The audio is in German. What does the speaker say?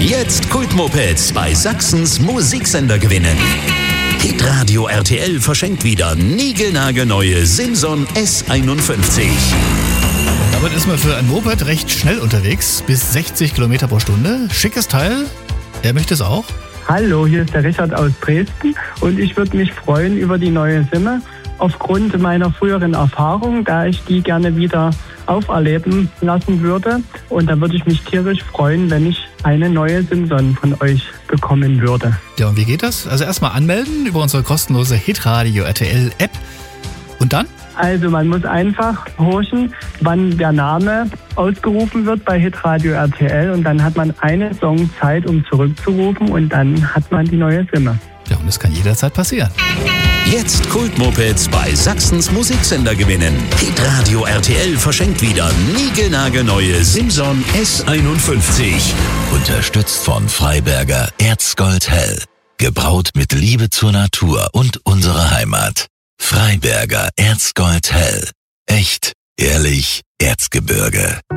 Jetzt Kultmopeds bei Sachsens Musiksender gewinnen. Hitradio RTL verschenkt wieder niegelnagelneue Simson S51. Damit ist man für ein Moped recht schnell unterwegs, bis 60 Kilometer pro Stunde. Schickes Teil. Wer möchte es auch? Hallo, hier ist der Richard aus Dresden und ich würde mich freuen über die neue Simme. Aufgrund meiner früheren Erfahrung, da ich die gerne wieder auferleben lassen würde. Und da würde ich mich tierisch freuen, wenn ich eine neue Simson von euch bekommen würde. Ja, und wie geht das? Also erstmal anmelden über unsere kostenlose Hitradio RTL App. Und dann? Also man muss einfach horchen, wann der Name ausgerufen wird bei Hitradio RTL. Und dann hat man eine Song Zeit, um zurückzurufen. Und dann hat man die neue Simme. Ja, und das kann jederzeit passieren. Jetzt Kultmopeds bei Sachsens Musiksender gewinnen. Hitradio RTL verschenkt wieder niegelnagelneue Simson S51. Unterstützt von Freiberger Erzgold Hell. Gebraut mit Liebe zur Natur und unserer Heimat. Freiberger Erzgold Hell. Echt, ehrlich, Erzgebirge.